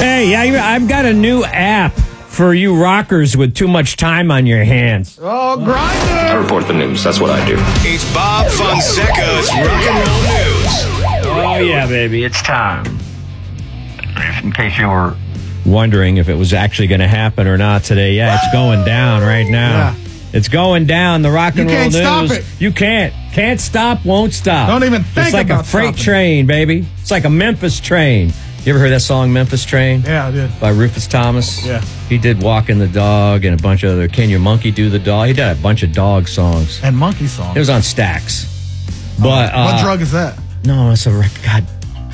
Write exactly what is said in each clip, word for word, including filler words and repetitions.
Hey, I, I've got a new app for you rockers with too much time on your hands. Oh, Grindr! I report the news. That's what I do. It's Bob Fonseca's Rock and Roll News. Oh, yeah, baby. It's time. In case you were wondering if it was actually going to happen or not today. Yeah, it's going down right now. Yeah. It's going down. The rock and You roll can't news. stop it. You can't. Can't stop, won't stop. Don't even think It's like about a freight stopping. train, baby. It's like a Memphis train. You ever heard that song, Memphis Train? Yeah, I did. By Rufus Thomas? Yeah. He did Walking the Dog and a bunch of other Can Your Monkey Do the Dog? He did a bunch of dog songs. And monkey song. It was on Stax. But uh, What drug is that? No, it's a rec- God.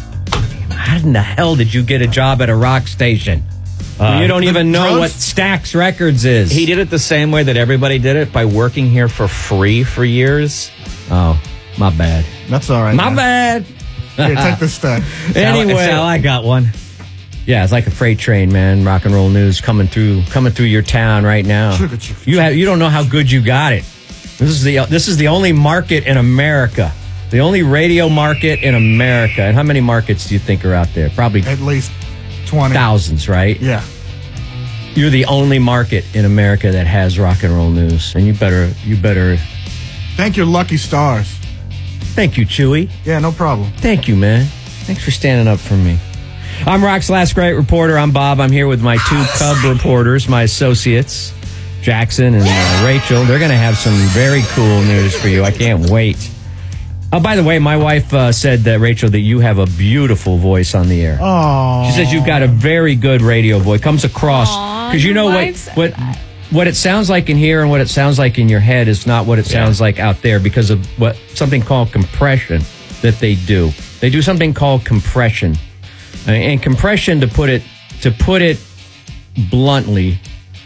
How in the hell did you get a job at a rock station? Uh, you don't even know drugs? what Stax Records is. He did it the same way that everybody did it, by working here for free for years. Oh, my bad. That's all right. My man. bad. Here, take this stuff. Anyway, It's how I got one. yeah, it's like a freight train, man. Rock and roll news coming through, coming through your town right now. Chugga, chugga, You have, you don't know how good you got it. This is the this is the only market in America, the only radio market in America. And how many markets do you think are out there? Probably At least twenty. thousands, right? Yeah. You're the only market in America that has rock and roll news, and you better you better Thank your lucky stars. thank you, Chewy. Yeah, no problem. Thank you, man. Thanks for standing up for me. I'm Rock's Last Great Reporter. I'm Bob. I'm here with my two Cub reporters, my associates, Jackson and uh, Rachel. They're going to have some very cool news for you. I can't wait. Oh, by the way, my wife uh, said that, Rachel, that you have a beautiful voice on the air. Oh. She says you've got a very good radio voice. Comes across. Aw, Because you your know what, wife said what, that. what it sounds like in here and what it sounds like in your head is not what it sounds like out there because of what something called compression that they do. They do something called compression. Uh, And compression, to put it to put it bluntly,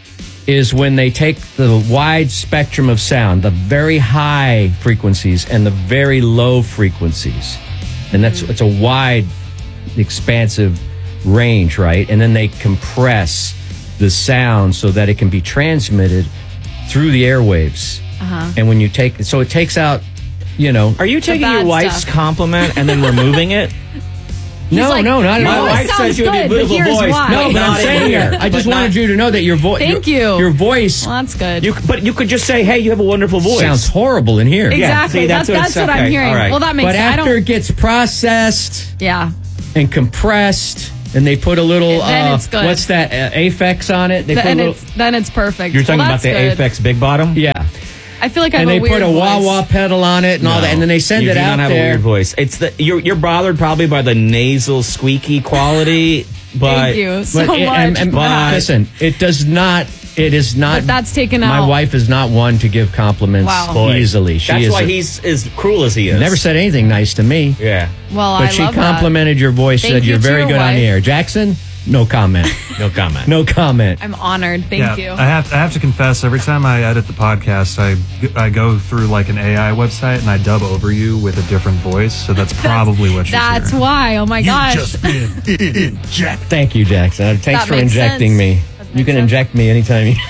is when they take the wide spectrum of sound, the very high frequencies and the very low frequencies. And that's it's a wide, expansive range, right? And then they compress the sound so that it can be transmitted through the airwaves. Uh-huh. And when you take so it takes out, you know, Are you taking bad your wife's stuff. compliment and then removing it? no, like, no, not at "Your all. voice My wife sounds said you had a good, but beautiful here's voice. why." No, but I'm Not in saying here. here. I just But not- wanted you to know that your voice. Thank your, you. Your voice Well, that's good. You, but you could just say, "Hey, you have a wonderful voice." sounds horrible in here. exactly. see, that's that's what that's, it's- what I'm okay, hearing. all right. Well, that makes But sense. I after don't. it gets processed Yeah. and compressed, and they put a little Then uh, it's good. what's that uh, Aphex on it? They put a Then little, it's then it's perfect. You're talking Well, about the that's good. Aphex Big Bottom. yeah, I feel like I and have they a weird put a wah voice. wah pedal on it and all that, and then they send you it do out not have there. a weird voice. It's the you're you're bothered probably by the nasal squeaky quality, but Thank you so But it- much. and- and- But- listen, it does not. It is not. But that's taken My out. wife is not one to give compliments Wow. Boy, easily. She that's is why a- he's as cruel as he is. never said anything nice to me. Yeah, Well, But I she love complimented your voice. Thank Said you you're to very your good on wife. the air. Jackson, no comment. no comment. No comment. that. I'm honored. Thank yeah, you. I have I have to confess, every time I edit the podcast, I I go through like an A I website and I dub over you with a different voice. So that's probably what you're That's hearing. why. Oh my gosh. been injected. Thank you, Jackson. Thanks That for makes injecting sense. me. That You makes can sense. inject me anytime you.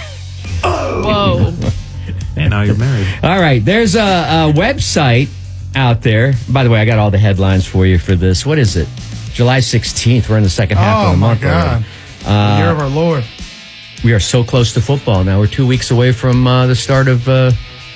Whoa. And now you're married. All right, there's a, a website out there. By the way, I got all the headlines for you for this. What is it? July sixteenth. We're in the second half of Oh, the my month God. already. The year of our Lord. We are so close to football now. We're two weeks away from uh, the start of uh,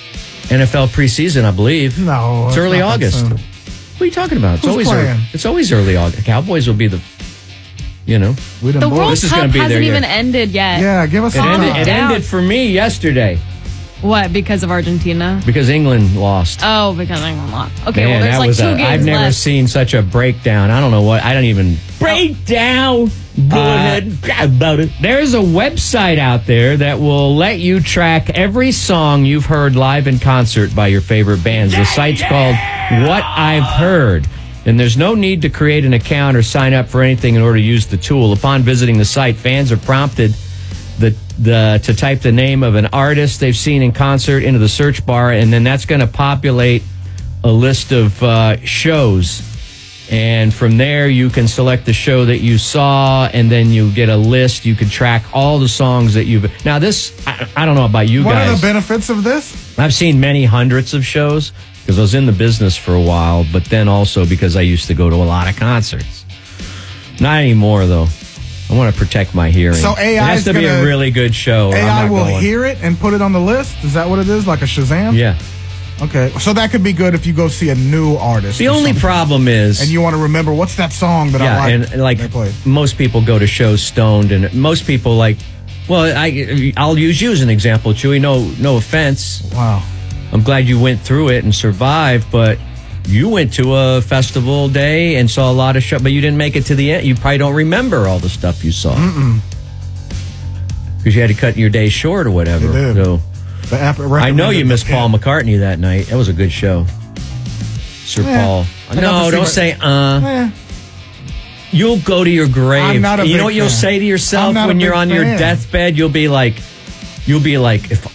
N F L preseason, I believe. No. It's early not that August. soon. What are you talking about? It's Who's always early, playing? it's always early August. Cowboys will be the, you know, We done The bored. World This is Cup gonna be hasn't their year. even ended yet. Yeah, give us it some ended, time. it down. ended for me yesterday What? Because of Argentina? because England lost. Oh, because I'm not. Okay, Man, well, there's that like was two a, games I've never left. seen such a breakdown. I don't know what. I don't even breakdown. Go ahead, grab about it. There's a website out there that will let you track every song you've heard live in concert by your favorite bands. The site's called What I've Heard. And there's no need to create an account or sign up for anything in order to use the tool. Upon visiting the site, fans are prompted the, the to type the name of an artist they've seen in concert into the search bar, and then that's going to populate a list of uh, shows. And from there, you can select the show that you saw, and then you get a list. You can track all the songs that you've... Now, this, I, I don't know about you What guys. are the benefits of this? I've seen many hundreds of shows because I was in the business for a while, but then also because I used to go to a lot of concerts. Not anymore, though. I want to protect my hearing. So A I it has is to be a gonna- really good show. or A I'm I not will going. hear it and put it on the list? Is that what it is? Like a Shazam? Yeah. Okay. So that could be good if you go see a new artist. The or only something. problem is, And you want to remember, what's that song that yeah, I like? and, and like they played? most people go to shows stoned, and most people like. Well, I I'll use you as an example, Chewy. No, no offense. Wow. I'm glad you went through it and survived, but you went to a festival day and saw a lot of show, but you didn't make it to the end. You probably don't remember all the stuff you saw because you had to cut your day short or whatever. You did. So The app- I know you recommended missed the Paul pit. McCartney that night. That was a good show, Sir Yeah. Paul. I got to No, see don't what- say uh. Eh, You'll go to your grave. I'm not a you know big what you'll fan. say to yourself I'm not a when you're big on your fan. deathbed? You'll be like, you'll be like, if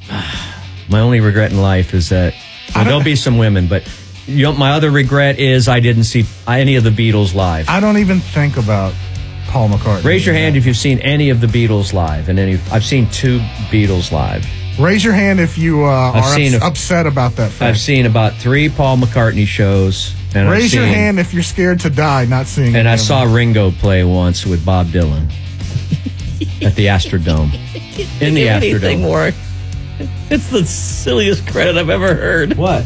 my only regret in life is that well, there'll be some women, but you know, my other regret is I didn't see any of the Beatles live. I don't even think about Paul McCartney. Raise your hand if you've seen any of the Beatles live, and any. I've seen two Beatles live. Raise your hand if you uh, I've are seen ups- a- upset about that fact. I've seen about three Paul McCartney shows, and I've Raise your seen- hand if you're scared to die not seeing And I him. saw Ringo play once with Bob Dylan at the Astrodome. In the Anything Astrodome. more. It's the silliest credit I've ever heard. What?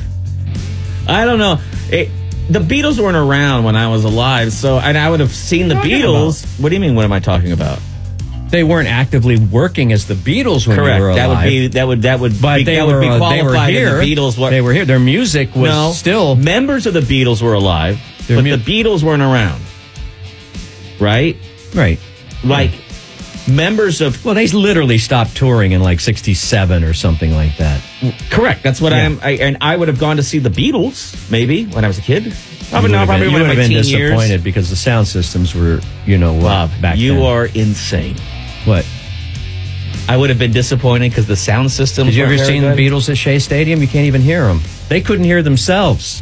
I don't know. It, the Beatles weren't around when I was alive, so and I would have seen the What are you Beatles. What do you mean? What am I talking about? They weren't actively working as the Beatles when Correct. they were alive. That would be that would that would But be, they that were, would be uh, they were qualified. here. And the Beatles were They were here. Their music was no still. members of the Beatles were alive, Their but mu- the Beatles weren't around. Right? Right. Like members of Well, they literally stopped touring in like sixty-seven or something like that. correct. That's what Yeah. I am. I, and I would have gone to see the Beatles maybe when I was a kid. Probably You not. would have Probably been, you when would I have was been teen years. disappointed because the sound systems were, you know, Bob, back you then. are insane. What? I would have been disappointed because the sound system. Did you ever seen the Beatles at Shea Stadium? You can't even hear them. They couldn't hear themselves.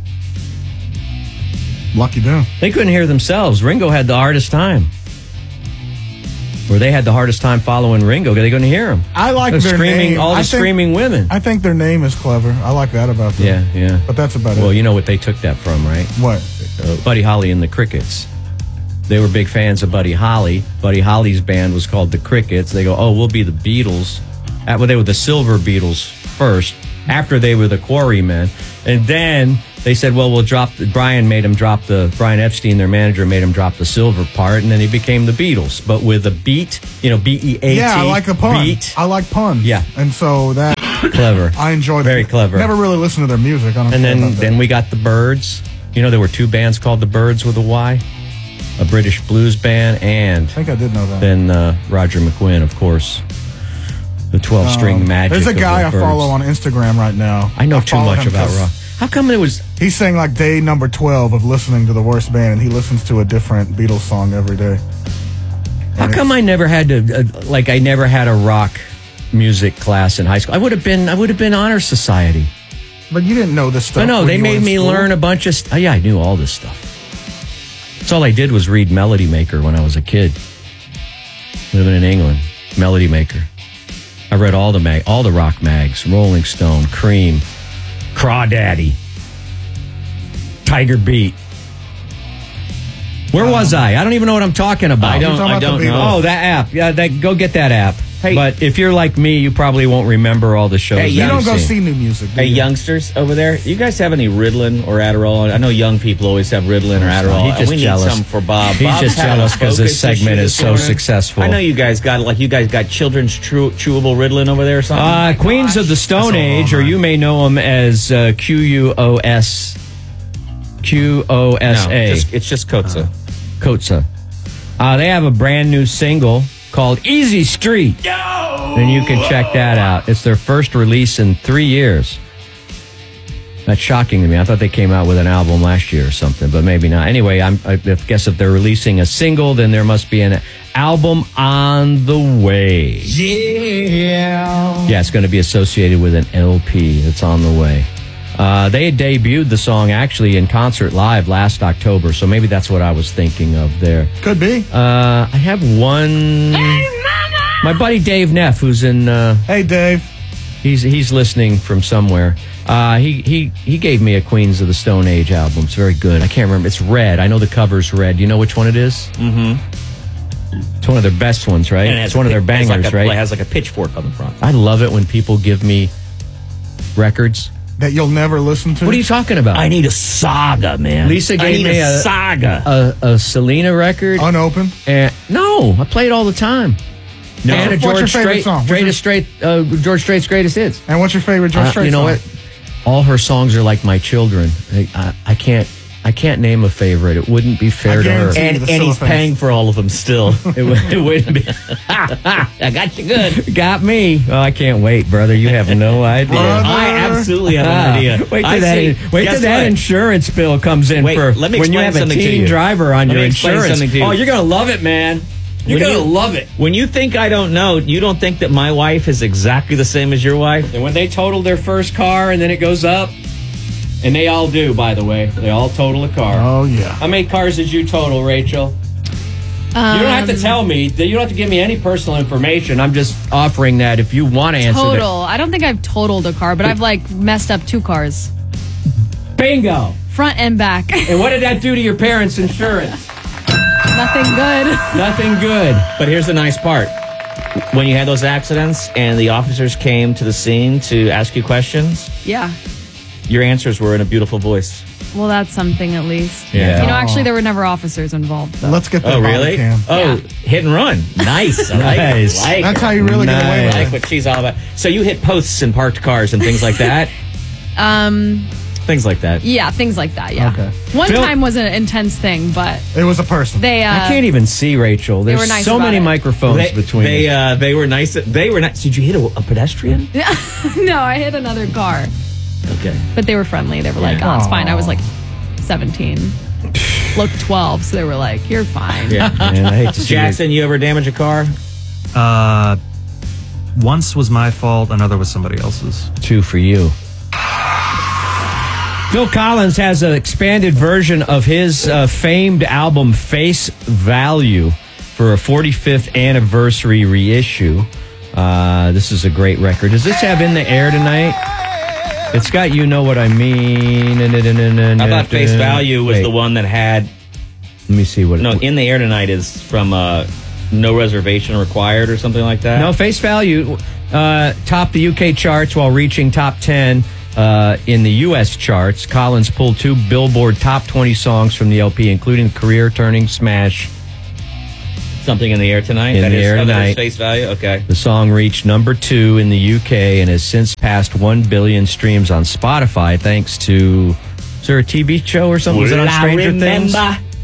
Lucky them. They couldn't hear themselves. Ringo had the hardest time. Or they had the hardest time following Ringo because they couldn't hear him. I like The their screaming, name. all the I think- screaming women. I think their name is clever. I like that about them. Yeah, yeah. But that's about Well, it. you know what they took that from, right? What? Uh, Buddy Holly and the Crickets. They were big fans of Buddy Holly. Buddy Holly's band was called the Crickets. They go, oh, we'll be the Beatles. Uh, well, they were the Silver Beatles first, after they were the Quarrymen. And then they said, well, we'll drop, the, Brian made them drop the, Brian Epstein, their manager, made them drop the silver part, and then they became the Beatles. But with a beat, you know, B E A T. Yeah, I like the pun. Beat. I like puns. Yeah. And so that, Clever. I enjoy Very that. clever. Never really listened to their music. I don't And care then, about that. then we got the Birds. You know, there were two bands called the Birds with a Y. A British blues band, and I think I did know that. then uh, Roger McGuinn, of course. The twelve-string Um, magic. There's a of guy the I Birds. follow on Instagram right now. I know too follow much him about 'cause rock. How come it was... He's saying like day number twelve of listening to the worst band, and he listens to a different Beatles song every day. How come I never had to... Uh, like, I never had a rock music class in high school. I would have been... I would have been honor society. But you didn't know this stuff. I know. when They you were made in me school? learn a bunch of... St- oh, yeah, I knew all this stuff. That's all I did was read Melody Maker when I was a kid. Living in England. Melody Maker. I read all the mag, all the rock mags. Rolling Stone, Cream, Crawdaddy, Tiger Beat. Where was I? I don't even know what I'm talking about. I don't. You're talking I about don't the Beatles. know. Oh, that app. Yeah, that, go get that app. Hey. But if you're like me, you probably won't remember all the shows. Hey, that You Yeah, don't you've go seen. see new music. Do Hey, you? youngsters over there, you guys have any Ritalin or Adderall? I know young people always have Ritalin or Adderall. He's just we need jealous. some for Bob. He's Bob's just having a jealous 'cause this focus segment issue is this so morning. successful. I know you guys got like you guys got children's chew- chewable Ritalin over there or something. Uh, Queens of the Stone That's all Age, or mine. you may know them as uh, Q U O S. Q O S no, A. just, it's just Kotza. Kotza. Uh, they have a brand new single called Easy Street. And you can check that out. It's their first release in three years. That's shocking to me. I thought they came out with an album last year or something, but maybe not. Anyway, I'm, I guess if they're releasing a single, then there must be an album on the way. Yeah. Yeah, it's going to be associated with an L P that's on the way. Uh, they had debuted the song actually in concert live last October, so maybe that's what I was thinking of there. Could be. Uh, I have one. My buddy Dave Neff, who's in, uh, Hey, Dave. he's he's listening from somewhere. Uh, he he he gave me a Queens of the Stone Age album. It's very good. I can't remember. It's red. I know the cover's red. Do you know which one it is? Mm-hmm. It's one of their best ones, right? And it has It's one of their a- it's bangers, like a, right? It has like a pitchfork on the front. I love it when people give me records. That you'll never listen to? What are you talking about? I need a saga, man. Lisa I gave need me a, a, saga. a, a Selena record. Unopened? And no, I play it all the time. No. And a What's your George favorite Strait, song? What's greatest Straight, uh, George Strait's greatest hits. And what's your favorite George Uh, Strait you know song? what? All her songs are like my children. I, I, I can't. I can't name a favorite. It wouldn't be fair I to her. guarantee and the and he's cellophane. paying for all of them still. It, would, it wouldn't be. I got you good. Got me. Oh, I can't wait, brother. You have no idea. Brother. I absolutely have an idea. Wait till I that. see- wait guess till that what? insurance bill comes in Wait, for let me when you explain have a something to teen you. driver on Let your me explain insurance. something to you. Oh, you're gonna love it, man. You're When gonna you- love it. When you think I don't know, you don't think that my wife is exactly the same as your wife? And when they total their first car and then it goes up, and they all do, by the way, they all total a car. Oh, yeah. How many cars did you total, Rachel? Um, You don't have to tell me. You don't have to give me any personal information. I'm just offering that if you want to answer that. Total. I don't think I've totaled a car, but I've like messed up two cars, Bingo. front and back. And what did that do to your parents' insurance? Nothing good. Nothing good. But here's the nice part. When you had those accidents and the officers came to the scene to ask you questions, Yeah. your answers were in a beautiful voice. Well, that's something at least. Yeah. You know, actually, there were never officers involved. Though. Let's get that Oh, bottle really? cam. Oh, Yeah. hit and run. Nice. I like it. Nice. Like That's her. how you really get away I with like it. what she's all about. So you hit posts and parked cars and things like that? Um. Things like that. Yeah, things like that. Yeah. Okay. One Phil- time was an intense thing, but It was a person. they. Uh, I can't even see Rachel. There's were nice so about many it. microphones They, between they, us. uh, they were nice. They were nice. Did you hit a, a pedestrian? no, I hit another car, Okay. but they were friendly. They were like, Yeah. "Oh, it's fine." I was like seventeen, looked twelve, so they were like, "You're fine." Yeah. Man, I hate to see Jackson, you ever damage a car? Uh, once was my fault, another was somebody else's. it. Two for you. Phil Collins has an expanded version of his uh, famed album Face Value for a forty-fifth anniversary reissue. Uh, this is a great record. Does this have In the Air tonight? It's got You Know What I Mean. I thought Face Value was Wait, the one that had. Let me see what. No, In the Air Tonight is from uh, No Reservation Required or something like that. No, Face Value uh, topped the U K charts while reaching top ten uh, in the U S charts. Collins pulled two Billboard top twenty songs from the L P, including career-turning smash. Something in the Air Tonight? In That the is- Air oh, that is Tonight. Face Value? Okay. The song reached number two in the U K and has since passed one billion streams on Spotify thanks to... Is there a T V show or something? Was it on Stranger Things?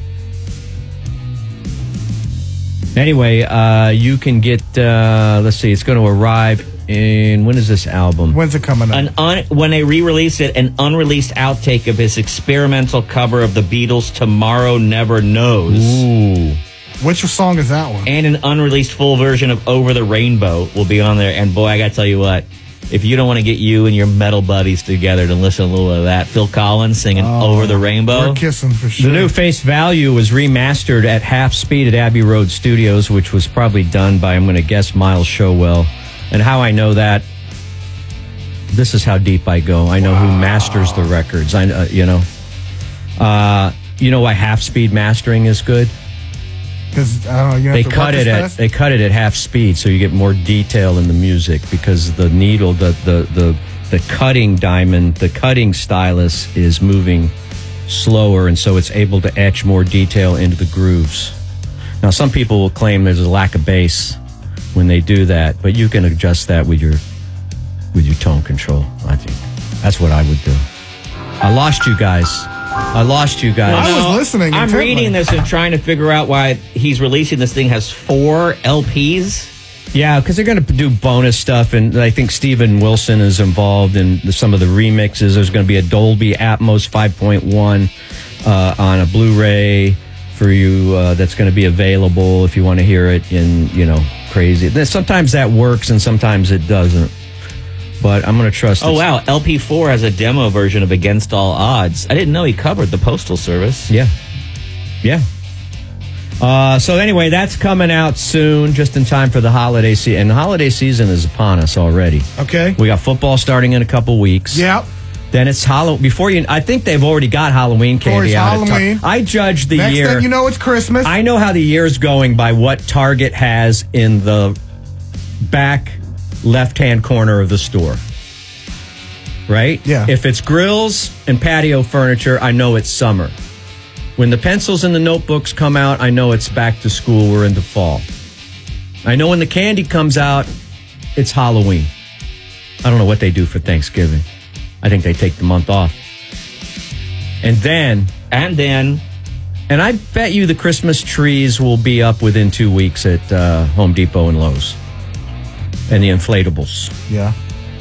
Anyway, uh, you can get... Uh, let's see, it's going to arrive in... When is this album? When's it coming up? An un, when they re-release it, an unreleased outtake of his experimental cover of the Beatles' Tomorrow Never Knows. Ooh. Which song is that one? And an unreleased full version of Over the Rainbow will be on there. And boy, I gotta tell you what, if you don't want to get you and your metal buddies together to listen to a little bit of that, Phil Collins singing Over the Rainbow. We're kissing for sure. The new Face Value was remastered at half speed at Abbey Road Studios, which was probably done by, I'm going to guess, Miles Showell. And how I know that, this is how deep I go. I know who masters the records. I, uh, you know, uh, you know why half speed mastering is good? Because I don't know. You have They to cut work it as at fast? they cut it at half speed, so you get more detail in the music because the needle, the the the the cutting diamond, the cutting stylus is moving slower, and so it's able to etch more detail into the grooves. Now, some people will claim there's a lack of bass when they do that, but you can adjust that with your with your tone control. I think that's what I would do. I lost you guys. I lost you guys. I was listening I'm intently. reading this and trying to figure out why he's releasing this thing has four L Ps. Yeah, because they're going to do bonus stuff, and I think Steven Wilson is involved in the, some of the remixes. There's going to be a Dolby Atmos five point one uh, on a Blu-ray for you uh, that's going to be available if you want to hear it in, you know, crazy. Then sometimes that works and sometimes it doesn't. But I'm going to trust Oh, it's- wow. L P four has a demo version of Against All Odds. I didn't know he covered the Postal Service. Yeah. Yeah. Uh, so anyway, that's coming out soon, just in time for the holiday season. And the holiday season is upon us already. Okay. We got football starting in a couple weeks. Yep. Then it's Halloween. Before you, I think they've already got Halloween candy it's out. at Tar- Halloween. I judge the Next year. thing you know, it's Christmas. I know how the year's going by what Target has in the back left-hand corner of the store. Right? Yeah. If it's grills and patio furniture, I know it's summer. When the pencils and the notebooks come out, I know it's back to school. We're into fall. I know when the candy comes out, it's Halloween. I don't know what they do for Thanksgiving. I think they take the month off. And then, And then, and I bet you the Christmas trees will be up within two weeks at uh, Home Depot and Lowe's. And the inflatables. Yeah.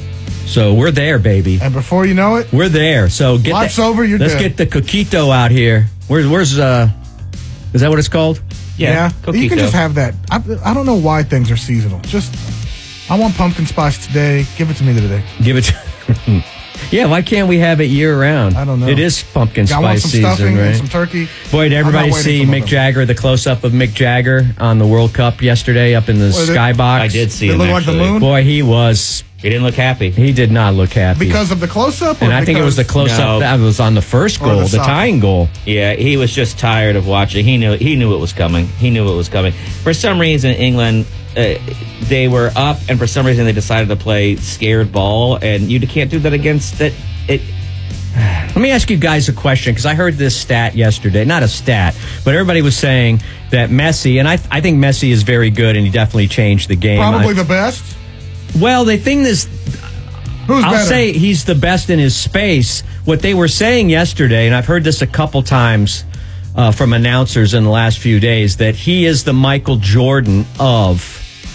So we're there, baby. And before you know it, We're there. So get Life's the, over, you're Let's dead. get the coquito out here. Where, where's uh? Is that what it's called? yeah, you can coquito. just have that. I, I don't know why things are seasonal. Just, I want pumpkin spice today. Give it to me today. Give it. To yeah, why can't we have it year round? I don't know. It is pumpkin I want spice some stuffing season, and right? some turkey. Boy, did I'm everybody not waiting see for Mick November. Jagger, the close up of Mick Jagger on the World Cup yesterday up in the What is it? skybox? I did see They him. look like the actually. moon? Boy, he was. He didn't look happy. He did not look happy. Because of the close-up? or and I think it was the because- close up No. that was on the first Or goal, the the, soccer. tying goal. Yeah, he was just tired of watching. He knew he knew it was coming. He knew it was coming. For some reason, England uh, they were up, and for some reason they decided to play scared ball, and you can't do that against it. It Let me ask you guys a question, because I heard this stat yesterday. Not a stat, but everybody was saying that Messi, and I, I think Messi is very good, and he definitely changed the game. Probably I- the best. well, the thing is, Who's I'll better? say he's the best in his space. What they were saying yesterday, and I've heard this a couple times uh, from announcers in the last few days, that he is the Michael Jordan of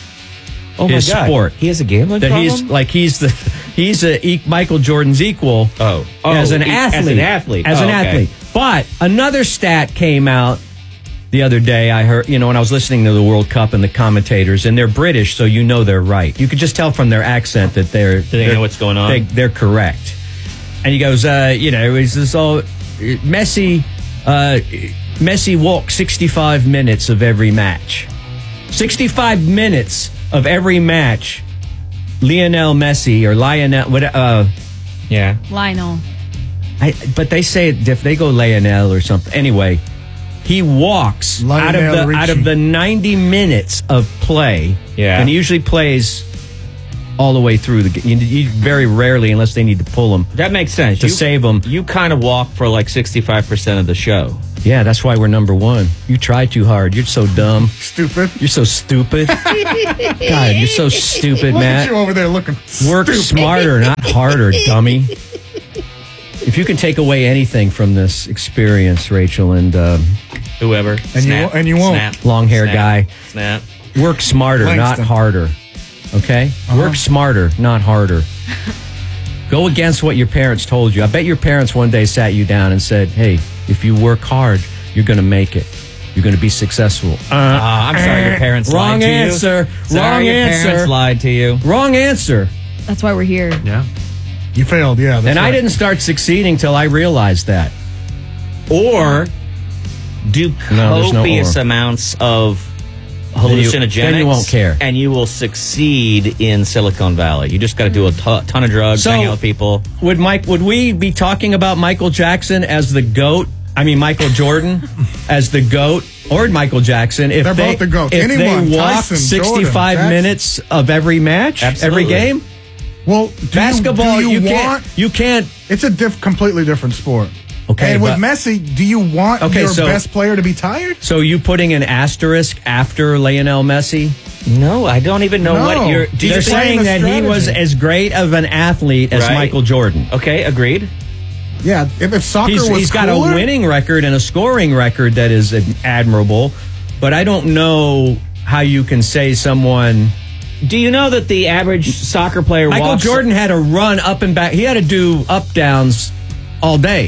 oh his my God. sport. He has a gambling That problem. he's like he's the he's a e- Michael Jordan's equal. Oh. Oh, as an e- athlete, as an athlete. as Oh, an okay. athlete. But another stat came out the other day. I heard, you know, when I was listening to the World Cup and the commentators, and they're British, so you know they're right. You could just tell from their accent that they're they they're- know what's going on? They, they're correct. And he goes, uh, you know, is this all Messi? Uh, Messi walked sixty-five minutes of every match. sixty-five minutes of every match. Lionel Messi or Lionel, what? Uh, yeah. Lionel. I, but they say it diff. They go Lionel or something. Anyway, he walks out of Lionel the out Richie. of the ninety minutes of play. Yeah. and he usually plays all the way through the game. You, you very rarely, unless they need to pull him. That makes sense. To you, save 'em. You kind of walk for like sixty-five percent of the show. Yeah, that's why we're number one. You try too hard. You're so dumb. Stupid. You're so stupid. God, you're so stupid, Look Matt. at you over there looking Work stupid. smarter, not harder, dummy. If you can take away anything from this experience, Rachel, and um, Whoever. And you Snap. won't- and you won't. Snap. long hair Snap. guy, Snap. work smarter, not Langston. harder. Okay? Work smarter, not harder. Go against what your parents told you. I bet your parents one day sat you down and said, hey, if you work hard, you're going to make it. You're going to be successful. Uh, Ah, I'm sorry your parents wrong lied to answer. you. Sorry Wrong your answer. parents lied to you. Wrong answer. That's why we're here. Yeah. You failed, yeah. That's And I right. didn't start succeeding till I realized that. Or do No, there's no copious or. amounts of you- hallucinogenics. then you won't care. And you will succeed in Silicon Valley. You just got to do a to- ton of drugs, So- hang out with people. Would Mike? Would we be talking about Michael Jackson as the GOAT? I mean, Michael Jordan as the GOAT, or Michael Jackson if They're they both the GOATs. if Anyone, they walk Tyson, sixty-five Jordan, minutes of every match, Absolutely. every game. Well, do Basketball, you, you, do you, can't. want? You can't. It's a diff, completely different sport. Okay, and with but- Messi, do you want Okay, your so- best player to be tired? So you putting an asterisk after Lionel Messi? No, I don't even know No. what you're. Do They're you saying playing that a he was strategy. as great of an athlete as Right. Michael Jordan. Okay, agreed. Yeah, if, if soccer He's, was he's got cooler, a winning record and a scoring record that is admirable, but I don't know how you can say someone. Do you know that the average soccer player Michael walks Jordan had to run up and back. He had to do up downs all day.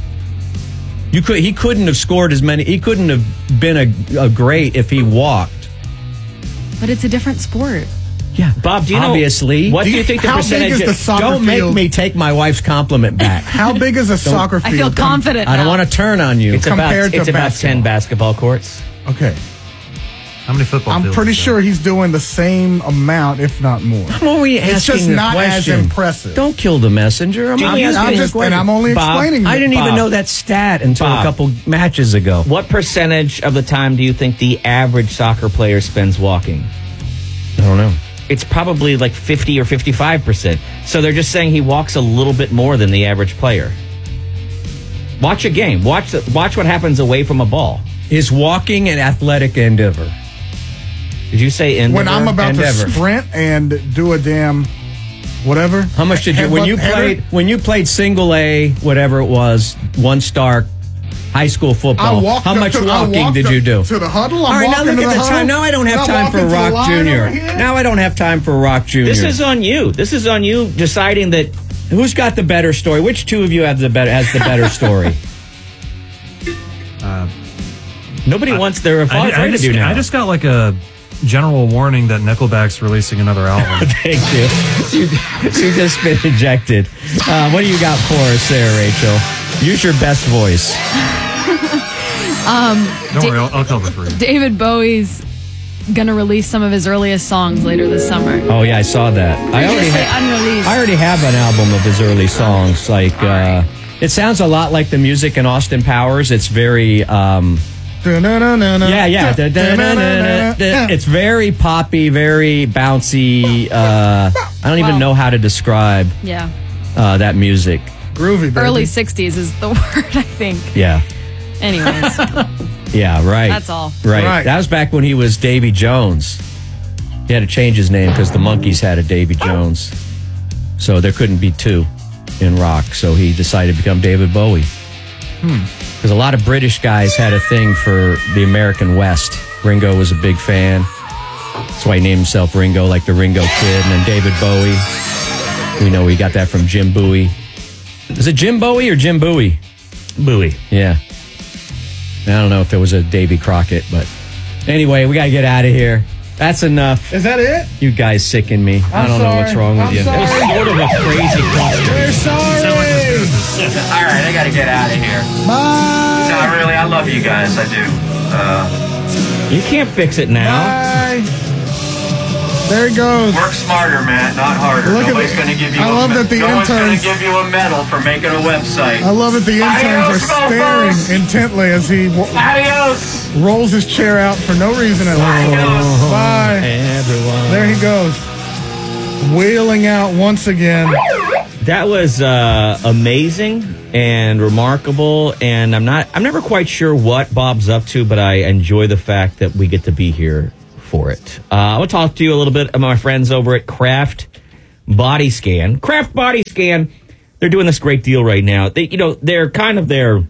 You could. He couldn't have scored as many. He couldn't have been a, a great if he walked. But it's a different sport. Yeah, Bob, do you know- obviously? what do do you think the how percentage big is the of- soccer Don't make field? me take my wife's compliment back. How big is a soccer I field? feel confident. I don't now. want to turn on you. It's about compared to it's about basketball? ten basketball courts. Okay. How many football I'm fields pretty is that? sure he's doing the same amount, if not more. I'm only asking It's just a not as question. impressive. Don't kill the messenger. I'm, Jimmy, only I'm asking a just- question. and I'm only Bob, explaining I it. didn't even Bob. know that stat until Bob. a couple matches ago. What percentage of the time do you think the average soccer player spends walking? I don't know. It's probably like fifty or fifty-five percent. So they're just saying he walks a little bit more than the average player. Watch a game. Watch the, watch what happens away from a ball. Is walking an athletic endeavor? Did you say endeavor? When I'm about Endeavor. to sprint and do a damn whatever. How much did you when Headbutt you header, played when you played single A, whatever it was, one star high school I football? walked How up much to, I walking walked did up you do? to the huddle? I'm All right, now walking look to at the time. huddle. Now I don't have I'm time for walking to the Rock line Junior over here. Now I don't have time for Rock Junior This is on you. This is on you deciding that. Who's got the better story? Which two of you have the better has the better story? Nobody wants their I, father I to just, do now. I just got like a general warning that Nickelback's releasing another album. Thank you. You, you just been ejected. Uh, what do you got for us there, Rachel? Use your best voice. Don't worry, I'll, I'll cover for you. David Bowie's gonna release some of his earliest songs later this summer. Oh yeah, I saw that. I already Previously ha- unreleased. I already have an album of his early songs. Like uh, it sounds a lot like the music in Austin Powers. It's very um, yeah, yeah. Da- da- da- da- da- It's very poppy, very bouncy. Uh, I don't even Wow. know how to describe Yeah. uh, that music. Groovy, baby. Early sixties is the word, I think. Yeah, Anyways, yeah, right. That's all. Right. Right. That was back when he was Davy Jones. He had to change his name because the Monkees had a Davy Jones, so there couldn't be two in rock. So he decided to become David Bowie. Because a lot of British guys had a thing for the American West. Ringo was a big fan. That's why he named himself Ringo, like the Ringo Kid. And then David Bowie. We know he got that from Jim Bowie. Is it Jim Bowie or Jim Bowie? Bowie. Yeah. I don't know if there was a Davy Crockett, but anyway, we got to get out of here. That's enough. Is that it? You guys sicken me. I I'm don't know what's sorry. wrong with I'm you. sorry. It was sort of a crazy cluster. We're sorry. All right, I got to get out of here. Bye. No, really, I love you guys. I do. Uh, You can't fix it now. Bye. There he goes. work smarter, Matt, not harder. Look at Nobody's the- going to give you. I a love me- that the no one's going interns- to give you a medal for making a website. I love that the interns are Adios, staring intently as he w- Adios. rolls his chair out for no reason at all. Adios. Bye. Everyone. There he goes. Wheeling out once again. That was uh, amazing and remarkable, and I'm not. I'm never quite sure what Bob's up to, but I enjoy the fact that we get to be here for it. Uh, I will talk to you a little bit about my friends over at Craft Body Scan. Craft Body Scan. They're doing this great deal right now. They, you know, they're kind of their.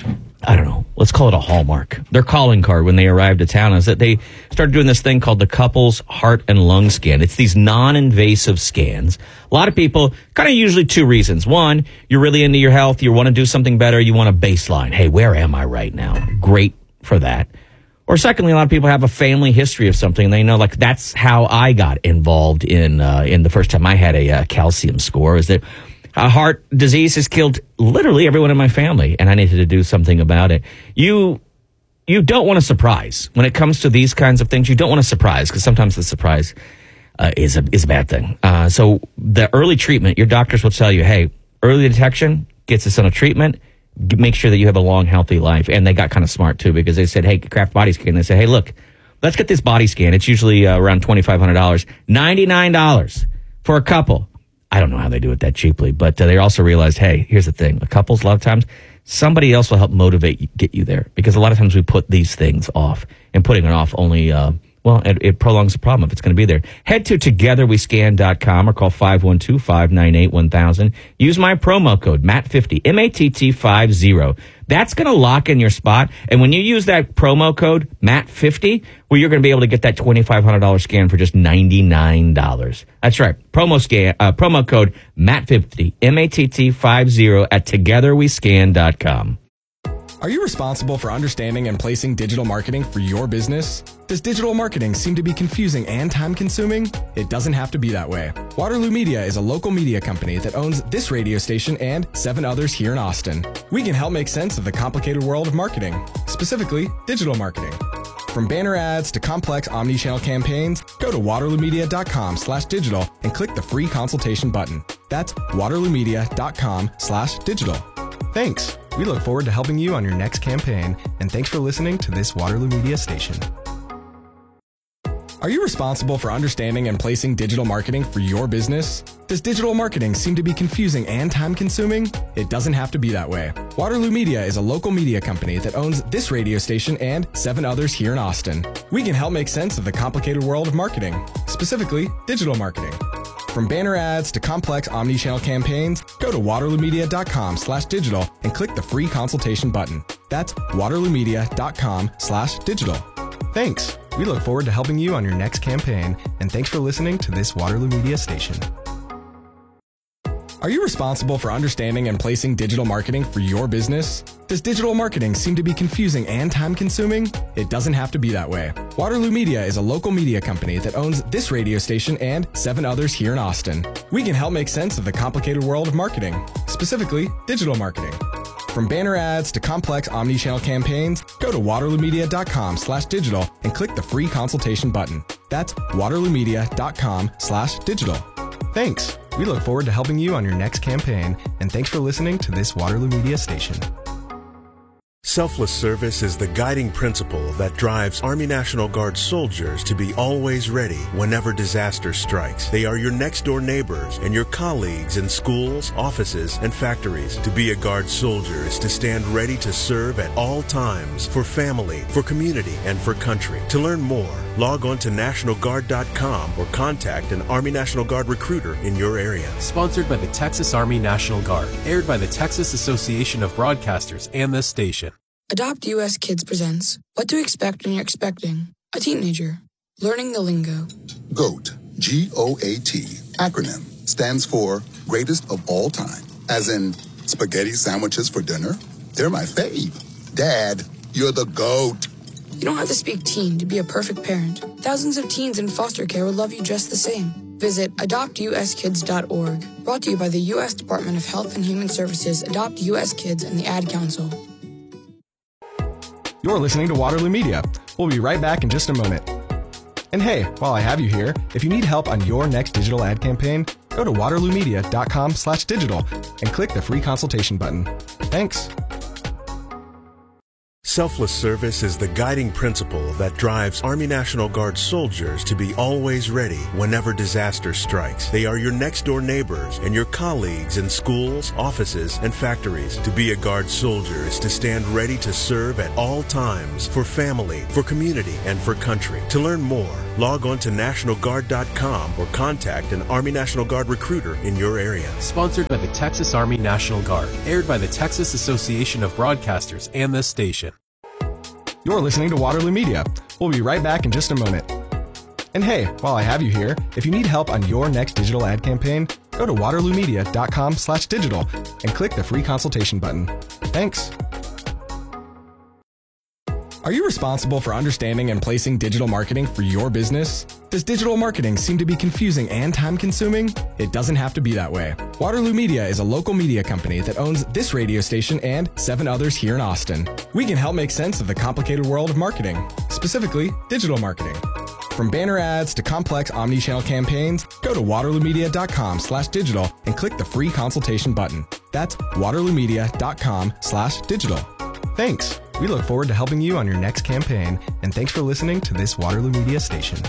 I don't know. Let's call it a hallmark. Their calling card when they arrived at town is that they started doing this thing called the couple's heart and lung scan. It's these non-invasive scans. A lot of people, kind of usually two reasons. One, you're really into your health. You want to do something better. You want a baseline. Hey, where am I right now? Great for that. Or secondly, a lot of people have a family history of something. They know, like, that's how I got involved in uh, in the first time I had a uh, calcium score. Is that Uh, heart disease has killed literally everyone in my family, and I needed to do something about it. You you don't want to surprise. When it comes to these kinds of things, you don't want to surprise, because sometimes the surprise uh, is, a, is a bad thing. Uh, so the early treatment, your doctors will tell you, hey, early detection gets us on a treatment, g- make sure that you have a long, healthy life. And they got kind of smart, too, because they said, hey, Craft Body Scan. They said, hey, look, let's get this body scan. It's usually uh, around twenty-five hundred dollars, ninety-nine dollars for a couple. I don't know how they do it that cheaply, but uh, they also realized, hey, here's the thing. A couples, a lot of times, somebody else will help motivate you, get you there. Because a lot of times we put these things off, and putting it off only, uh, well, it, it prolongs the problem if it's going to be there. Head to together we scan dot com or call five one two, five nine eight, one thousand. Use my promo code, Matt fifty, M A T T fifty. That's going to lock in your spot. And when you use that promo code, Matt fifty, well, you're going to be able to get that twenty-five hundred dollars scan for just ninety-nine dollars. That's right. Promo scan, uh, promo code Matt fifty, M A T T fifty at together we scan dot com. Are you responsible for understanding and placing digital marketing for your business? Does digital marketing seem to be confusing and time-consuming? It doesn't have to be that way. Waterloo Media is a local media company that owns this radio station and seven others here in Austin. We can help make sense of the complicated world of marketing, specifically digital marketing. From banner ads to complex omni-channel campaigns, go to waterloomedia.com slash digital and click the free consultation button. That's waterloomedia.com slash digital. Thanks. We look forward to helping you on your next campaign, and thanks for listening to this Waterloo Media station. Are you responsible for understanding and placing digital marketing for your business? Does digital marketing seem to be confusing and time-consuming? It doesn't have to be that way. Waterloo Media is a local media company that owns this radio station and seven others here in Austin. We can help make sense of the complicated world of marketing, specifically digital marketing. From banner ads to complex omni-channel campaigns, go to waterloomedia.com slash digital and click the free consultation button. That's waterloomedia.com slash digital. Thanks. We look forward to helping you on your next campaign, and thanks for listening to this Waterloo Media station. Are you responsible for understanding and placing digital marketing for your business? Does digital marketing seem to be confusing and time-consuming? It doesn't have to be that way. Waterloo Media is a local media company that owns this radio station and seven others here in Austin. We can help make sense of the complicated world of marketing, specifically digital marketing. From banner ads to complex omni-channel campaigns, go to waterloomedia.com slash digital and click the free consultation button. That's waterloomedia.com slash digital. Thanks. We look forward to helping you on your next campaign, and thanks for listening to this Waterloo Media station. Selfless service is the guiding principle that drives Army National Guard soldiers to be always ready whenever disaster strikes. They are your next-door neighbors and your colleagues in schools, offices, and factories. To be a Guard soldier is to stand ready to serve at all times for family, for community, and for country. To learn more, log on to National Guard dot com or contact an Army National Guard recruiter in your area. Sponsored by the Texas Army National Guard. Aired by the Texas Association of Broadcasters and this station. Adopt U S Kids presents What to Expect When You're Expecting a Teenager. Learning the Lingo. GOAT, G O A T, acronym, stands for Greatest of All Time. As in, spaghetti sandwiches for dinner? They're my fave. Dad, you're the GOAT. You don't have to speak teen to be a perfect parent. Thousands of teens in foster care will love you just the same. Visit adopt u s kids dot org. Brought to you by the U S Department of Health and Human Services, Adopt U S Kids, and the Ad Council. You're listening to Waterloo Media. We'll be right back in just a moment. And hey, while I have you here, if you need help on your next digital ad campaign, go to waterloomedia.com slash digital and click the free consultation button. Thanks. Selfless service is the guiding principle that drives Army National Guard soldiers to be always ready whenever disaster strikes. They are your next-door neighbors and your colleagues in schools, offices, and factories. To be a Guard soldier is to stand ready to serve at all times for family, for community, and for country. To learn more, log on to National Guard dot com or contact an Army National Guard recruiter in your area. Sponsored by the Texas Army National Guard. Aired by the Texas Association of Broadcasters and this station. You're listening to Waterloo Media. We'll be right back in just a moment. And hey, while I have you here, if you need help on your next digital ad campaign, go to waterloomedia.com slash digital and click the free consultation button. Thanks. Are you responsible for understanding and placing digital marketing for your business? Does digital marketing seem to be confusing and time-consuming? It doesn't have to be that way. Waterloo Media is a local media company that owns this radio station and seven others here in Austin. We can help make sense of the complicated world of marketing, specifically digital marketing. From banner ads to complex omni-channel campaigns, go to waterloomedia.com slash digital and click the free consultation button. That's waterloomedia.com slash digital. Thanks. We look forward to helping you on your next campaign, and thanks for listening to this Waterloo Media station.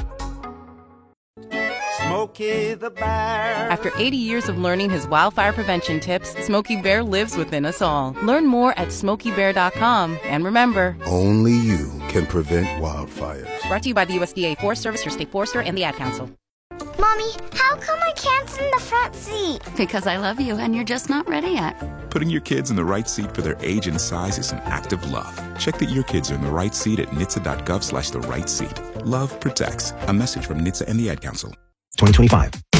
Smokey the Bear. After eighty years of learning his wildfire prevention tips, Smokey Bear lives within us all. Learn more at smokey bear dot com. And remember, only you can prevent wildfires. Brought to you by the U S D A Forest Service, your state forester, and the Ad Council. Mommy, how come I can't sit in the front seat? Because I love you and you're just not ready yet. Putting your kids in the right seat for their age and size is an act of love. Check that your kids are in the right seat at N H T S A dot gov slash the right seat. Love protects. A message from N H T S A and the Ad Council. twenty twenty-five.